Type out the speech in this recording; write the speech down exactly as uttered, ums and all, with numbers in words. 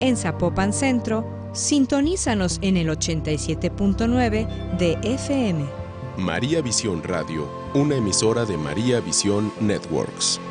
En Zapopan Centro, sintonízanos en el ochenta y siete punto nueve de F M. María Visión Radio, una emisora de María Visión Networks.